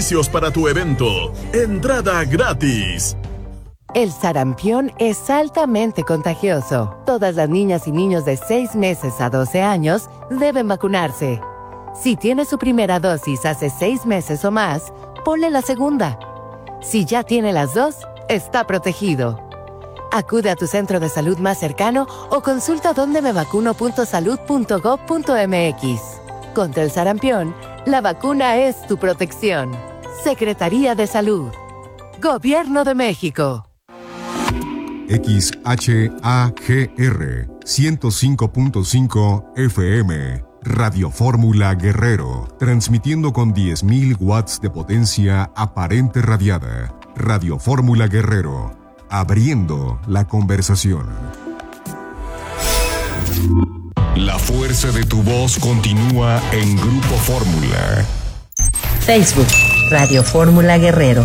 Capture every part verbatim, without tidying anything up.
beneficios para tu evento. Entrada gratis. El sarampión es altamente contagioso. Todas las niñas y niños de seis meses a doce años deben vacunarse. Si tiene su primera dosis hace seis meses o más, ponle la segunda. Si ya tiene las dos, está protegido. Acude a tu centro de salud más cercano o consulta donde me vacuno punto salud punto gob punto eme equis. Contra el sarampión, la vacuna es tu protección. Secretaría de Salud. Gobierno de México. X H A G R ciento cinco punto cinco F M, Radio Fórmula Guerrero, transmitiendo con diez mil watts de potencia aparente radiada. Radio Fórmula Guerrero, abriendo la conversación. La fuerza de tu voz continúa en Grupo Fórmula. Facebook, Radio Fórmula Guerrero.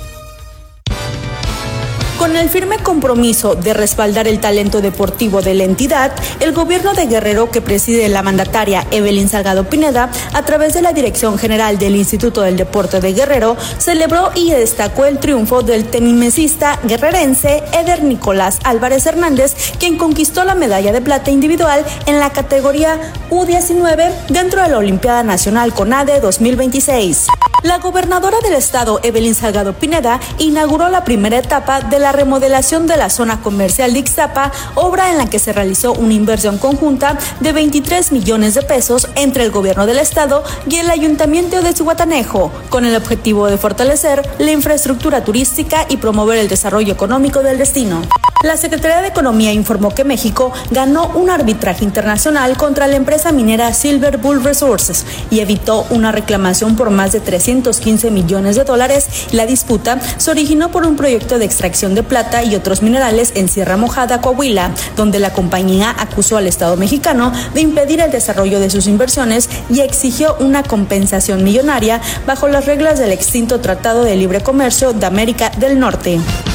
Con el firme compromiso de respaldar el talento deportivo de la entidad, el gobierno de Guerrero, que preside la mandataria Evelyn Salgado Pineda, a través de la Dirección General del Instituto del Deporte de Guerrero, celebró y destacó el triunfo del tenisista guerrerense Eder Nicolás Álvarez Hernández, quien conquistó la medalla de plata individual en la categoría U diecinueve dentro de la Olimpiada Nacional CONADE dos mil veintiséis. La gobernadora del estado, Evelyn Salgado Pineda, inauguró la primera etapa de la remodelación de la zona comercial de Ixtapa, obra en la que se realizó una inversión conjunta de veintitrés millones de pesos entre el gobierno del estado y el ayuntamiento de Zihuatanejo, con el objetivo de fortalecer la infraestructura turística y promover el desarrollo económico del destino. La Secretaría de Economía informó que México ganó un arbitraje internacional contra la empresa minera Silver Bull Resources y evitó una reclamación por más de trescientos quince millones de dólares. La disputa se originó por un proyecto de extracción de plata y otros minerales en Sierra Mojada, Coahuila, donde la compañía acusó al Estado mexicano de impedir el desarrollo de sus inversiones y exigió una compensación millonaria bajo las reglas del extinto Tratado de Libre Comercio de América del Norte.